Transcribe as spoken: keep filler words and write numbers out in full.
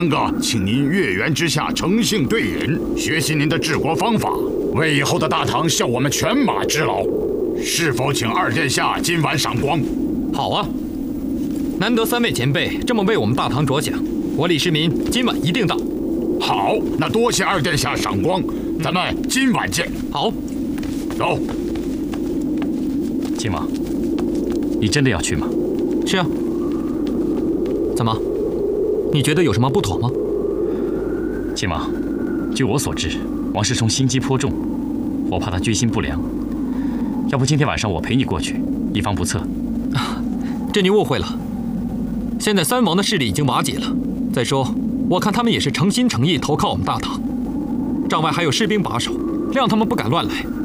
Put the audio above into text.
哥，请您月圆之下诚信对饮，学习您的治国方法，为以后的大唐效我们犬马之劳。是否请二殿下今晚赏光？ 好啊，难得三位前辈这么为我们大唐着想，我李世民今晚一定到。 好，那多谢二殿下赏光，咱们今晚见。 好， 走。 秦王，你真的要去吗？ 是啊。怎么？你觉得有什么不妥吗？ 秦王，据我所知，王世充心机颇重，我怕他居心不良。要不今天晚上我陪你过去，以防不测。 啊，这你误会了。现在三王的势力已经瓦解了。再说，我看他们也是诚心诚意投靠我们大唐。帐外还有士兵把守，谅他们不敢乱来。